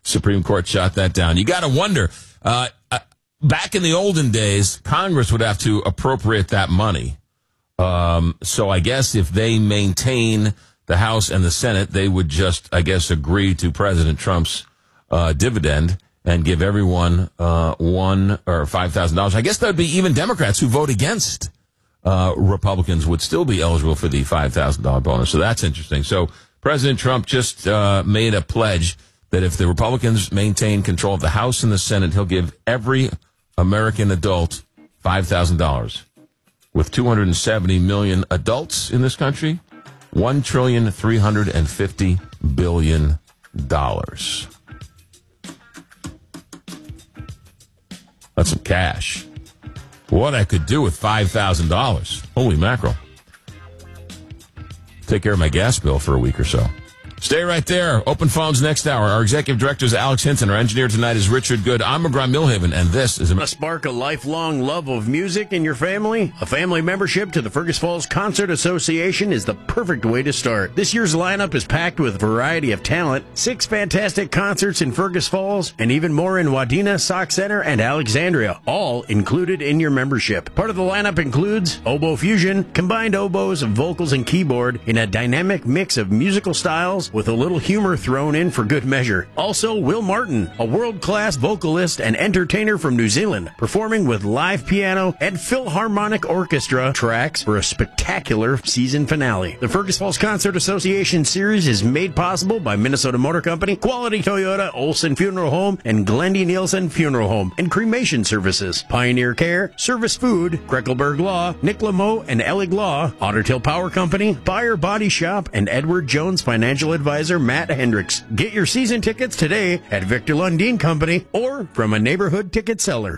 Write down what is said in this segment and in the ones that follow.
Supreme Court shot that down. You got to wonder, back in the olden days, Congress would have to appropriate that money. So I guess if they maintain the House and the Senate, they would just, I guess, agree to President Trump's dividend and give everyone $1,000 or $5,000. I guess that would be even Democrats who vote against Republicans would still be eligible for the $5,000 bonus. So that's interesting. So President Trump just made a pledge that if the Republicans maintain control of the House and the Senate, he'll give every American adult $5,000. With 270 million adults in this country, $1,350 billion. That's some cash. What I could do with $5,000. Holy mackerel. Take care of my gas bill for a week or so. Stay right there. Open phones next hour. Our executive director is Alex Hinton. Our engineer tonight is Richard Good. I'm McGraw Milhaven, and this is a spark a lifelong love of music in your family. A family membership to the Fergus Falls Concert Association is the perfect way to start. This year's lineup is packed with a variety of talent, 6 fantastic concerts in Fergus Falls, and even more in Wadena, Sauk Center, and Alexandria, all included in your membership. Part of the lineup includes oboe fusion, combined oboes, vocals, and keyboard in a dynamic mix of musical styles with a little humor thrown in for good measure. Also, Will Martin, a world-class vocalist and entertainer from New Zealand, performing with live piano and Philharmonic Orchestra tracks for a spectacular season finale. The Fergus Falls Concert Association Series is made possible by Minnesota Motor Company, Quality Toyota, Olson Funeral Home, and Glendy Nielsen Funeral Home and Cremation Services, Pioneer Care, Service Food, Kreckelberg Law, Nick Lameau and Elig Law, Otter Tail Power Company, Buyer Body Shop, and Edward Jones Financial Advisor Matt Hendricks. Get your season tickets today at Victor Lundin Company or from a neighborhood ticket seller.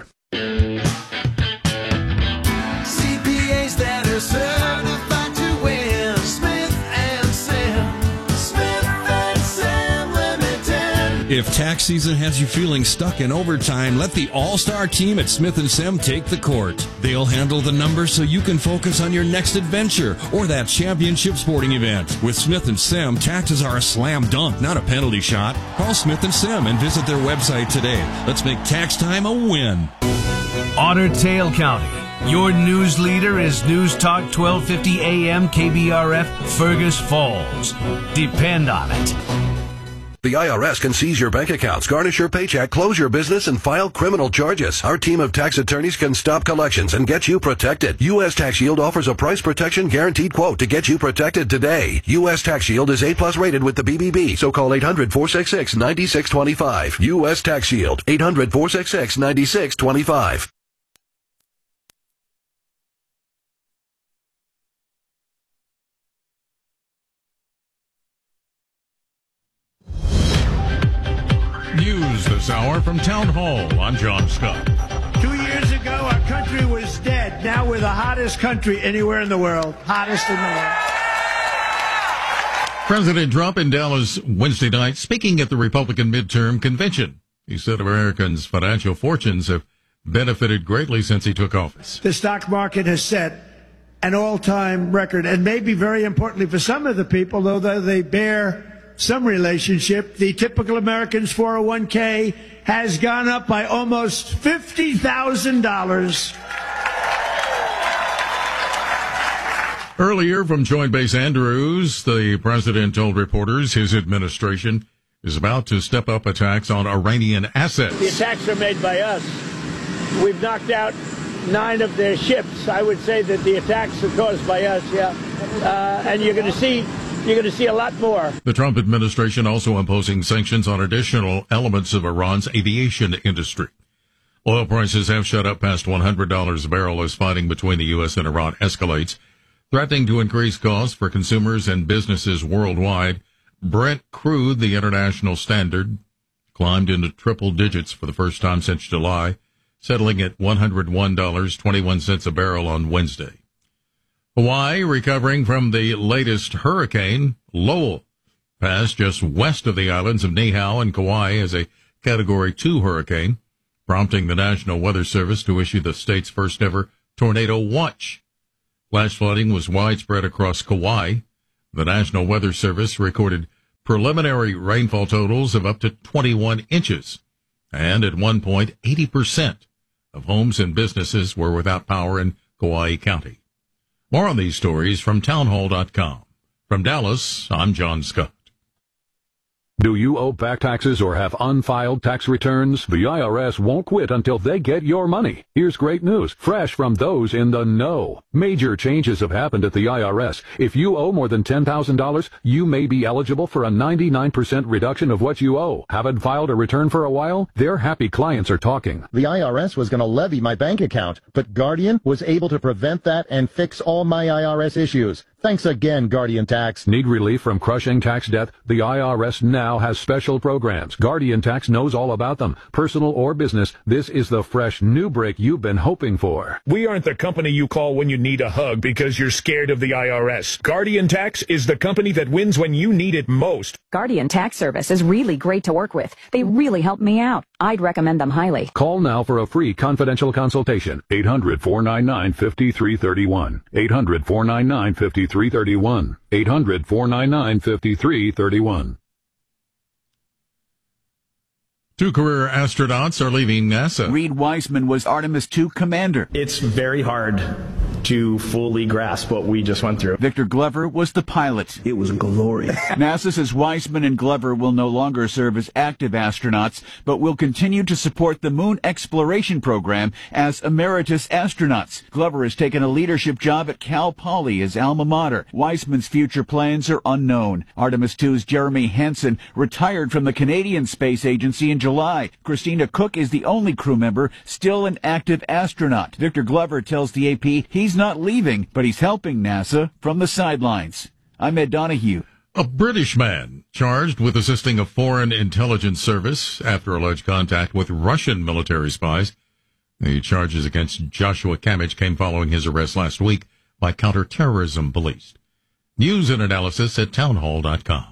CPAs that are certified to win. Smith and Sam. Smith and Sam Limited. If tax season has you feeling stuck in overtime, let the all-star team at Smith & Sam take the court. They'll handle the numbers so you can focus on your next adventure or that championship sporting event. With Smith & Sam, taxes are a slam dunk, not a penalty shot. Call Smith & Sam and visit their website today. Let's make tax time a win. Otter Tail County. Your news leader is News Talk 1250 AM KBRF Fergus Falls. Depend on it. The IRS can seize your bank accounts, garnish your paycheck, close your business, and file criminal charges. Our team of tax attorneys can stop collections and get you protected. U.S. Tax Shield offers a price protection guaranteed quote to get you protected today. U.S. Tax Shield is A+ rated with the BBB, so call 800-466-9625. U.S. Tax Shield, 800-466-9625. News this hour from Town Hall. I'm John Scott. 2 years ago, our country was dead. Now we're the hottest country anywhere in the world. Hottest in the world. President Trump in Dallas Wednesday night speaking at the Republican midterm convention. He said Americans' financial fortunes have benefited greatly since he took office. The stock market has set an all-time record, and maybe very importantly for some of the people, though they bear some relationship, the typical American's 401k has gone up by almost $50,000. Earlier from Joint Base Andrews, the president told reporters his administration is about to step up attacks on Iranian assets. The attacks are made by us. We've knocked out 9 of their ships. I would say that the attacks are caused by us, yeah. And you're going to see a lot more. The Trump administration also imposing sanctions on additional elements of Iran's aviation industry. Oil prices have shot up past $100 a barrel as fighting between the U.S. and Iran escalates, threatening to increase costs for consumers and businesses worldwide. Brent crude, the international standard, climbed into triple digits for the first time since July, settling at $101.21 a barrel on Wednesday. Hawaii recovering from the latest hurricane. Lowell passed just west of the islands of Niihau and Kauai as a Category 2 hurricane, prompting the National Weather Service to issue the state's first ever tornado watch. Flash flooding was widespread across Kauai. The National Weather Service recorded preliminary rainfall totals of up to 21 inches. And at one point, 80% of homes and businesses were without power in Kauai County. More on these stories from townhall.com. From Dallas, I'm John Scott. Do you owe back taxes or have unfiled tax returns? The IRS won't quit until they get your money. Here's great news, fresh from those in the know. Major changes have happened at the IRS. If you owe more than $10,000, you may be eligible for a 99% reduction of what you owe. Haven't filed a return for a while? Their happy clients are talking. The IRS was going to levy my bank account, but Guardian was able to prevent that and fix all my IRS issues. Thanks again, Guardian Tax. Need relief from crushing tax debt? The IRS now has special programs. Guardian Tax knows all about them. Personal or business, this is the fresh new break you've been hoping for. We aren't the company you call when you need a hug because you're scared of the IRS. Guardian Tax is the company that wins when you need it most. Guardian Tax Service is really great to work with. They really helped me out. I'd recommend them highly. Call now for a free confidential consultation. 800-499-5331. 800-499-5331. 800-499-5331. Two career astronauts are leaving NASA. Reed Wiseman was Artemis II commander. It's very hard to fully grasp what we just went through. Victor Glover was the pilot. It was glorious. NASA says Wiseman and Glover will no longer serve as active astronauts, but will continue to support the moon exploration program as emeritus astronauts. Glover has taken a leadership job at Cal Poly, his alma mater. Wiseman's future plans are unknown. Artemis II's Jeremy Hansen retired from the Canadian Space Agency in July. Christina Cook is the only crew member still an active astronaut. Victor Glover tells the AP he's not leaving, but he's helping NASA from the sidelines. I'm Ed Donahue. A British man charged with assisting a foreign intelligence service after alleged contact with Russian military spies. The charges against Joshua Kamich came following his arrest last week by counterterrorism police. News and analysis at townhall.com.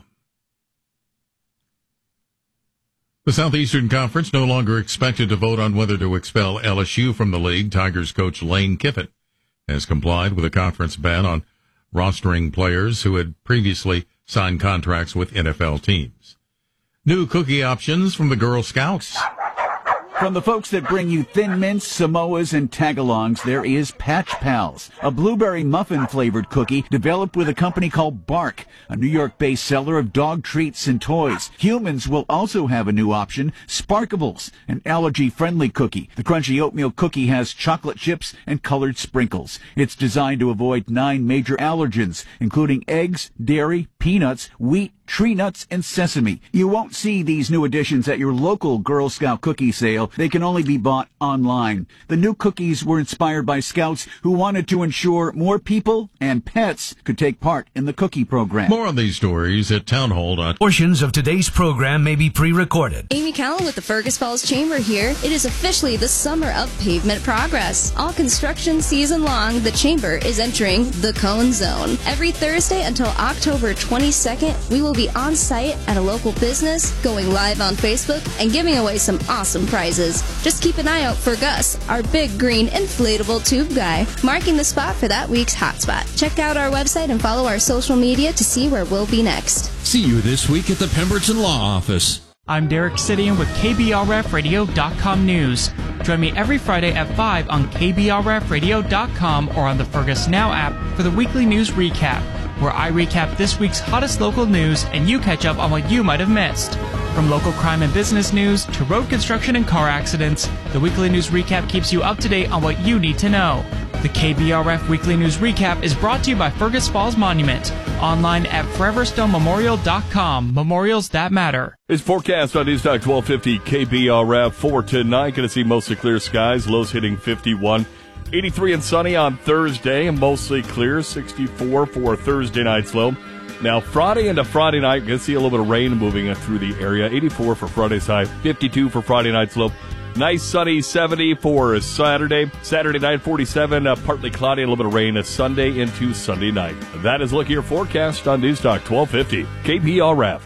The Southeastern Conference no longer expected to vote on whether to expel LSU from the league. Tigers coach Lane Kiffin has complied with a conference ban on rostering players who had previously signed contracts with NFL teams. New cookie options from the Girl Scouts. From the folks that bring you Thin Mints, Samoas, and Tagalongs, there is Patch Pals, a blueberry muffin-flavored cookie developed with a company called Bark, a New York-based seller of dog treats and toys. Humans will also have a new option, Sparkables, an allergy-friendly cookie. The crunchy oatmeal cookie has chocolate chips and colored sprinkles. It's designed to avoid 9 major allergens, including eggs, dairy, peanuts, wheat, tree nuts, and sesame. You won't see these new additions at your local Girl Scout cookie sale. They can only be bought online. The new cookies were inspired by Scouts who wanted to ensure more people and pets could take part in the cookie program. More on these stories at townhall.com. Portions of today's program may be pre-recorded. Amy Callan with the Fergus Falls Chamber here. It is officially the summer of pavement progress. All construction season long, the Chamber is entering the Cone Zone. Every Thursday until October 22nd, we will be on site at a local business, going live on Facebook, and giving away some awesome prizes. Just keep an eye out for Gus, our big green inflatable tube guy, marking the spot for that week's hotspot. Check out our website and follow our social media to see where we'll be next. See you this week at the Pemberton Law Office. I'm Derek Sidian with KBRFradio.com News. Join me every Friday at 5 on KBRFradio.com or on the Fergus Now app for the weekly news recap, where I recap this week's hottest local news and you catch up on what you might have missed. From local crime and business news to road construction and car accidents, the weekly news recap keeps you up to date on what you need to know. The KBRF Weekly News Recap is brought to you by Fergus Falls Monument. Online at foreverstonememorial.com. Memorials that matter. It's forecast on News Talk 1250 KBRF for tonight. Going to see mostly clear skies, lows hitting 51. 83 and sunny on Thursday, and mostly clear, 64 for Thursday night's low. Now, Friday into Friday night, going to see a little bit of rain moving through the area. 84 for Friday's high, 52 for Friday night's low. Nice sunny 70 for Saturday. Saturday night, 47, partly cloudy, a little bit of rain Sunday into Sunday night. That is look at your forecast on News Talk 1250 KBRF.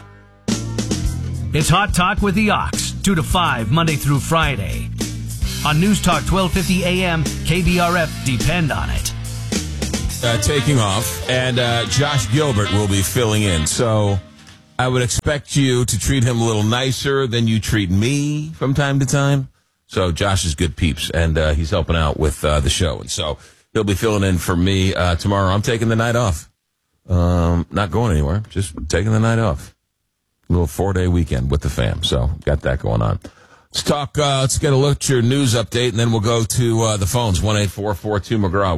It's Hot Talk with the Ox, 2 to 5, Monday through Friday. On News Talk 1250 AM, KBRF, depend on it. Taking off, and Josh Gilbert will be filling in. So I would expect you to treat him a little nicer than you treat me from time to time. So Josh is good peeps, and he's helping out with the show. And so he'll be filling in for me tomorrow. I'm taking the night off. Not going anywhere, just taking the night off. A little 4-day weekend with the fam. So got that going on. Let's talk, let's get a look at your news update, and then we'll go to the phones, 1-844-2-McGraw,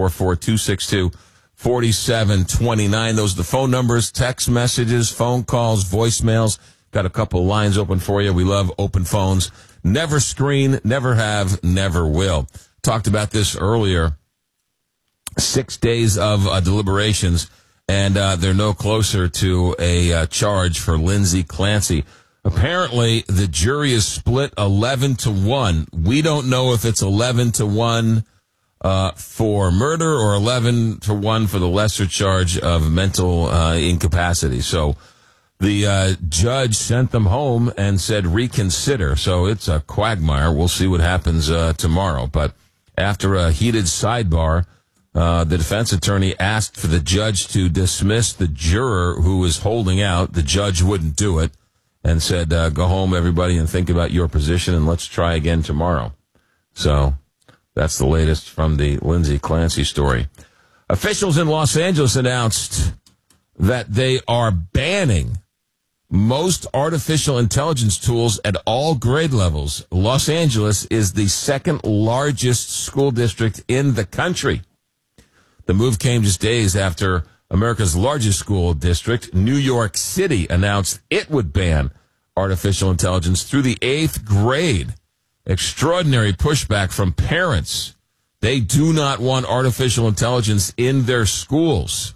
1-844-262-4729. Those are the phone numbers, text messages, phone calls, voicemails. Got a couple lines open for you. We love open phones. Never screen, never have, never will. Talked about this earlier. 6 days of deliberations, and they're no closer to a charge for Lindsay Clancy. Apparently, the jury is split 11-1. We don't know if it's 11-1 for murder or 11-1 for the lesser charge of mental incapacity. So the judge sent them home and said reconsider. So it's a quagmire. We'll see what happens tomorrow. But after a heated sidebar, the defense attorney asked for the judge to dismiss the juror who was holding out. The judge wouldn't do it and said, go home, everybody, and think about your position, and let's try again tomorrow. So that's the latest from the Lindsay Clancy story. Officials in Los Angeles announced that they are banning most artificial intelligence tools at all grade levels. Los Angeles is the second largest school district in the country. The move came just days after America's largest school district, New York City, announced it would ban artificial intelligence through the 8th grade. Extraordinary pushback from parents. They do not want artificial intelligence in their schools.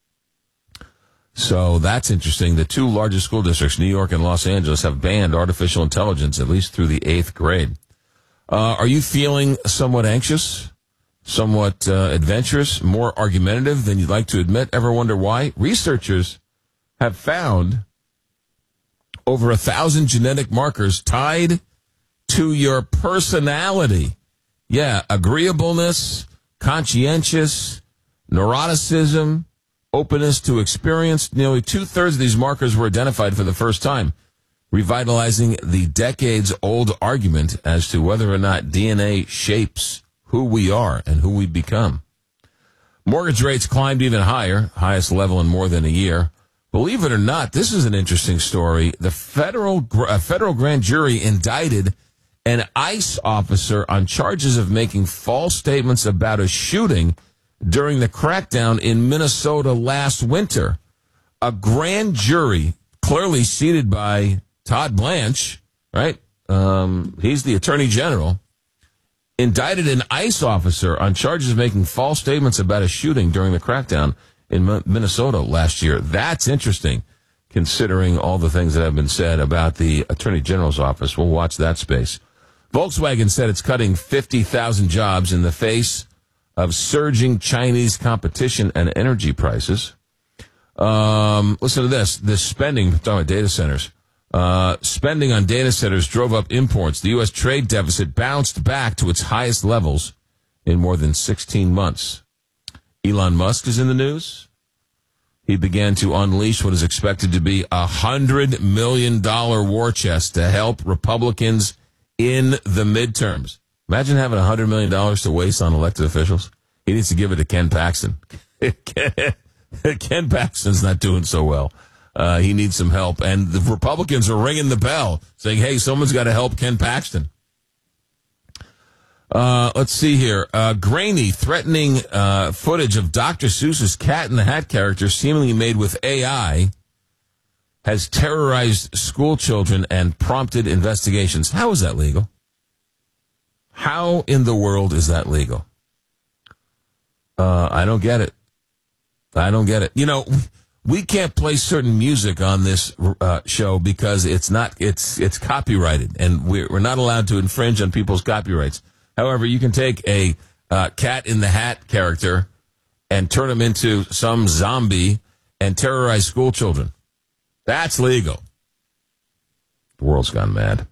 So that's interesting. The two largest school districts, New York and Los Angeles, have banned artificial intelligence, at least through the 8th grade. Are you feeling somewhat anxious? Somewhat adventurous, more argumentative than you'd like to admit? Ever wonder why? Researchers have found over 1,000 genetic markers tied to your personality. Yeah, agreeableness, conscientious, neuroticism, openness to experience. Nearly 2/3 of these markers were identified for the first time, revitalizing the decades-old argument as to whether or not DNA shapes who we are and who we become. Mortgage rates climbed even higher, highest level in more than a year. Believe it or not, this is an interesting story. The federal grand jury indicted an ICE officer on charges of making false statements about a shooting during the crackdown in Minnesota last winter. A grand jury, clearly seated by Todd Blanche, right? He's the attorney general, indicted an ICE officer on charges of making false statements about a shooting during the crackdown in Minnesota last year. That's interesting, considering all the things that have been said about the attorney general's office. We'll watch that space. Volkswagen said it's cutting 50,000 jobs in the face of surging Chinese competition and energy prices. Listen to this. This spending, talking about data centers, spending on data centers drove up imports. The U.S. trade deficit bounced back to its highest levels in more than 16 months. Elon Musk is in the news. He began to unleash what is expected to be a $100 million war chest to help Republicans in the midterms. Imagine having $100 million to waste on elected officials. He needs to give it to Ken Paxton. Ken Paxton's not doing so well. He needs some help. And the Republicans are ringing the bell, saying, hey, someone's got to help Ken Paxton. Let's see here. Grainy, threatening footage of Dr. Seuss's Cat in the Hat character, seemingly made with AI, has terrorized school children and prompted investigations. How is that legal? How in the world is that legal? I don't get it. I don't get it. You know, we can't play certain music on this show because it's copyrighted, and we're not allowed to infringe on people's copyrights. However, you can take a Cat in the Hat character and turn him into some zombie and terrorize school children. That's legal. The world's gone mad.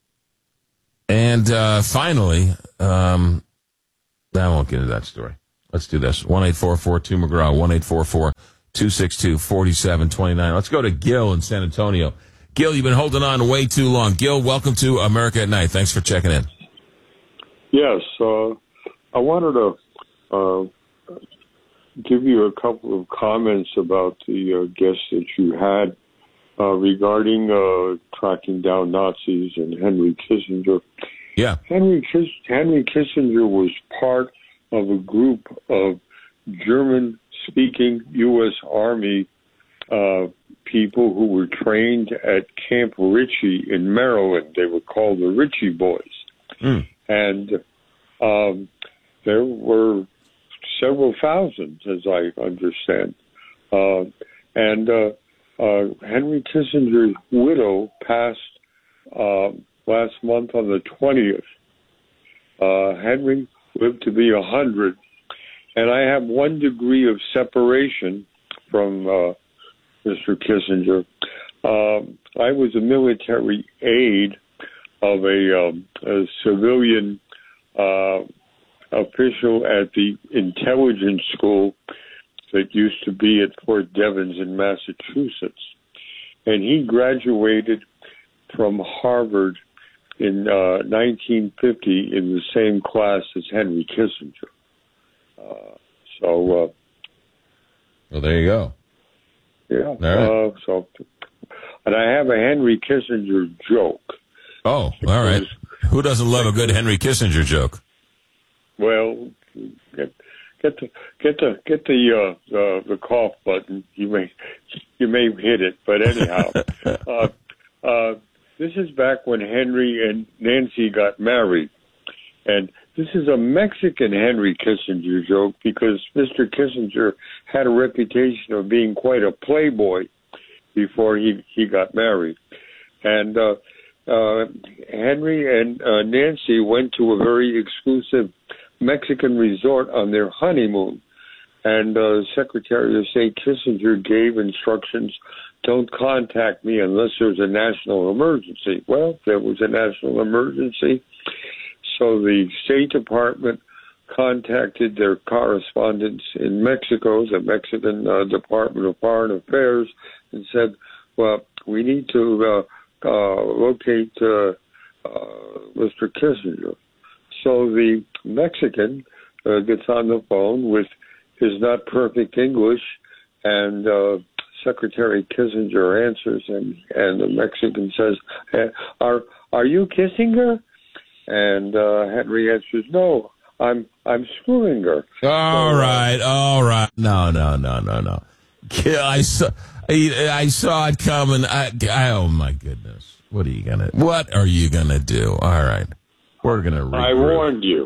And finally, I won't get into that story. Let's do this. 1-844-2McGraw, 1-844-262-4729. Let's go to Gil in San Antonio. Gil, you've been holding on way too long. Gil, welcome to America at Night. Thanks for checking in. Yes, I wanted to give you a couple of comments about the guest that you had regarding tracking down Nazis and Henry Kissinger. Yeah. Henry Kissinger was part of a group of German-speaking U.S. Army people who were trained at Camp Ritchie in Maryland. They were called the Ritchie Boys. And there were several thousands, as I understand. Henry Kissinger's widow passed last month on the 20th. Henry lived to be 100, and I have 1 degree of separation from Mr. Kissinger. I was a military aide of a civilian official at the intelligence school that used to be at Fort Devens in Massachusetts. And he graduated from Harvard in 1950 in the same class as Henry Kissinger. Well, there you go. Yeah. All right. And I have a Henry Kissinger joke. Oh, all right. Who doesn't love a good Henry Kissinger joke? Well, get the cough button. You may hit it, but anyhow, this is back when Henry and Nancy got married, and this is a Mexican Henry Kissinger joke because Mr. Kissinger had a reputation of being quite a playboy before he got married, and Henry and Nancy went to a very exclusive Mexican resort on their honeymoon, and Secretary of State Kissinger gave instructions, don't contact me unless there's a national emergency. Well, there was a national emergency, so the State Department contacted their correspondents in Mexico, the Mexican Department of Foreign Affairs, and said, well, we need to locate Mr. Kissinger. So the Mexican gets on the phone with his not perfect English, and Secretary Kissinger answers, and the Mexican says, "Are you kissing her?" And Henry answers, "No, I'm screwing her." All right. No. I saw it coming. Oh my goodness! What are you gonna do? All right. We're going to regroup. I warned you.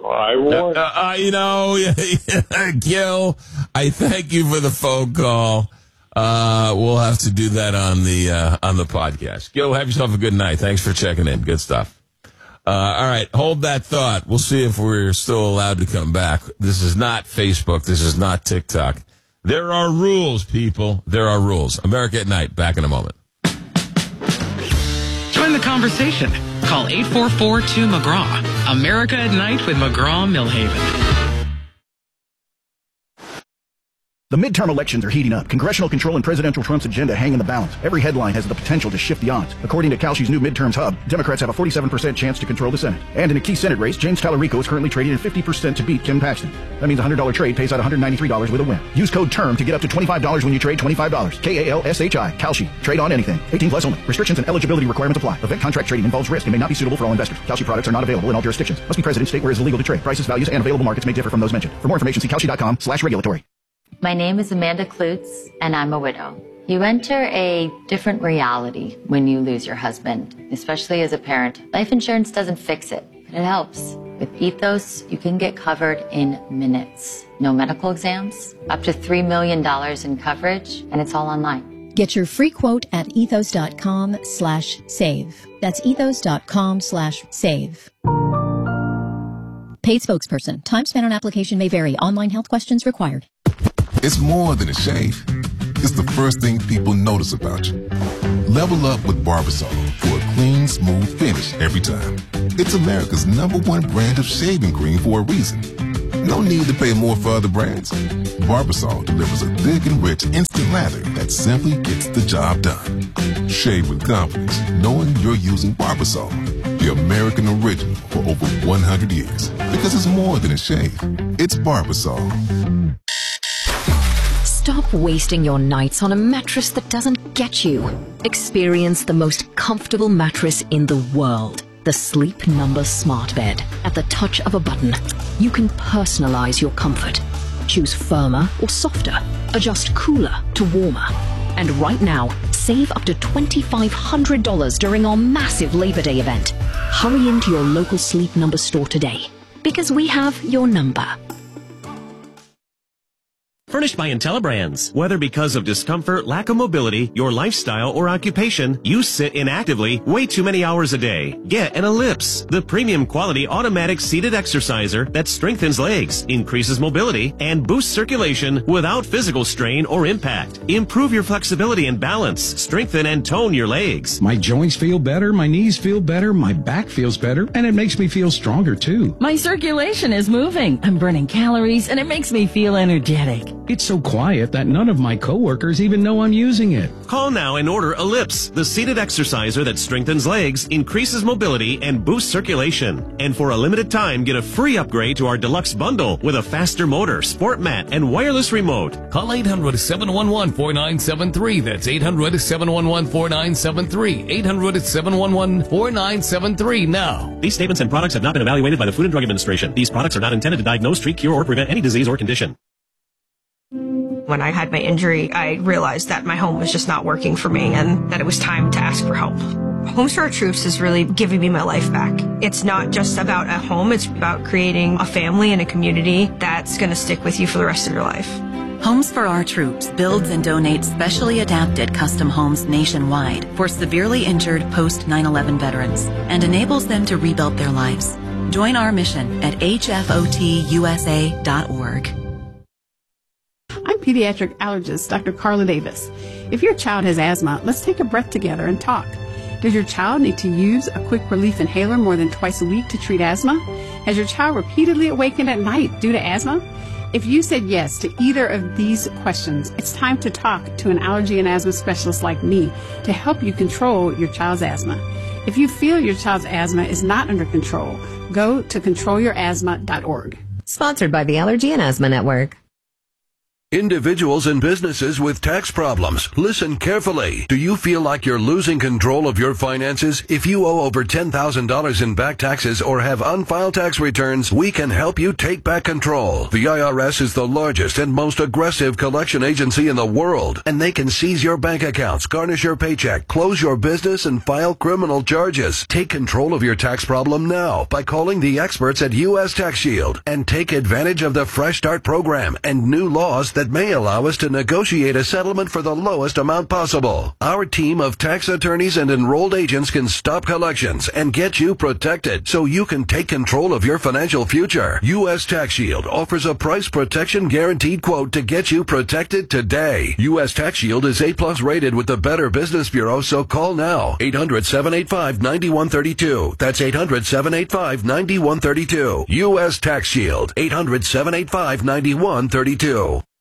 Gil, I thank you for the phone call. We'll have to do that on the podcast. Gil, have yourself a good night. Thanks for checking in. Good stuff. All right. Hold that thought. We'll see if we're still allowed to come back. This is not Facebook. This is not TikTok. There are rules, people. There are rules. America at Night. Back in a moment. Join the conversation. Call 844-2-McGraw. America at Night with McGraw-Millhaven. The midterm elections are heating up. Congressional control and presidential Trump's agenda hang in the balance. Every headline has the potential to shift the odds. According to Kalshi's new midterms hub, Democrats have a 47% chance to control the Senate. And in a key Senate race, James Tallarico is currently trading at 50% to beat Ken Paxton. That means a $100 trade pays out $193 with a win. Use code TERM to get up to $25 when you trade $25. K-A-L-S-H-I. Kalshi. Trade on anything. 18 plus only. Restrictions and eligibility requirements apply. Event contract trading involves risk and may not be suitable for all investors. Kalshi products are not available in all jurisdictions. Must be present in state where it is illegal to trade. Prices, values, and available markets may differ from those mentioned. For more information, see Kalshi.com/regulatory. My name is Amanda Klutz, and I'm a widow. You enter a different reality when you lose your husband, especially as a parent. Life insurance doesn't fix it, but it helps. With Ethos, you can get covered in minutes. No medical exams, up to $3 million in coverage, and it's all online. Get your free quote at ethos.com/save. That's ethos.com/save. Paid spokesperson. Time spent on application may vary. Online health questions required. It's more than a shave. It's the first thing people notice about you. Level up with Barbasol for a clean, smooth finish every time. It's America's #1 brand of shaving cream for a reason. No need to pay more for other brands. Barbasol delivers a thick and rich instant lather that simply gets the job done. Shave with confidence, knowing you're using Barbasol, the American original for over 100 years. Because it's more than a shave. It's Barbasol. Stop wasting your nights on a mattress that doesn't get you. Experience the most comfortable mattress in the world. The Sleep Number Smart Bed. At the touch of a button, you can personalize your comfort. Choose firmer or softer. Adjust cooler to warmer. And right now, save up to $2,500 during our massive Labor Day event. Hurry into your local Sleep Number store today, because we have your number. Furnished by IntelliBrands. Whether because of discomfort, lack of mobility, your lifestyle, or occupation, you sit inactively way too many hours a day. Get an Ellipse, the premium quality automatic seated exerciser that strengthens legs, increases mobility, and boosts circulation without physical strain or impact. Improve your flexibility and balance, strengthen and tone your legs. My joints feel better, my knees feel better, my back feels better, and it makes me feel stronger too. My circulation is moving. I'm burning calories, and it makes me feel energetic. It's so quiet that none of my coworkers even know I'm using it. Call now and order Ellipse, the seated exerciser that strengthens legs, increases mobility, and boosts circulation. And for a limited time, get a free upgrade to our deluxe bundle with a faster motor, sport mat, and wireless remote. Call 800-711-4973. That's 800-711-4973. 800-711-4973 now. These statements and products have not been evaluated by the Food and Drug Administration. These products are not intended to diagnose, treat, cure, or prevent any disease or condition. When I had my injury, I realized that my home was just not working for me and that it was time to ask for help. Homes for Our Troops is really giving me my life back. It's not just about a home, it's about creating a family and a community that's going to stick with you for the rest of your life. Homes for Our Troops builds and donates specially adapted custom homes nationwide for severely injured post 9/11 veterans and enables them to rebuild their lives. Join our mission at hfotusa.org. I'm pediatric allergist Dr. Carla Davis. If your child has asthma, let's take a breath together and talk. Does your child need to use a quick relief inhaler more than twice a week to treat asthma? Has your child repeatedly awakened at night due to asthma? If you said yes to either of these questions, it's time to talk to an allergy and asthma specialist like me to help you control your child's asthma. If you feel your child's asthma is not under control, go to controlyourasthma.org. Sponsored by the Allergy and Asthma Network. Individuals and businesses with tax problems, listen carefully. Do you feel like you're losing control of your finances? If you owe over $10,000 in back taxes or have unfiled tax returns, we can help you take back control. The IRS is the largest and most aggressive collection agency in the world, and they can seize your bank accounts, garnish your paycheck, close your business, and file criminal charges. Take control of your tax problem now by calling the experts at U.S. Tax Shield and take advantage of the Fresh Start program and new laws that may allow us to negotiate a settlement for the lowest amount possible. Our team of tax attorneys and enrolled agents can stop collections and get you protected so you can take control of your financial future. U.S. Tax Shield offers a price protection guaranteed quote to get you protected today. U.S. Tax Shield is A+ rated with the Better Business Bureau, so call now. 800-785-9132. That's 800-785-9132. U.S. Tax Shield. 800-785-9132.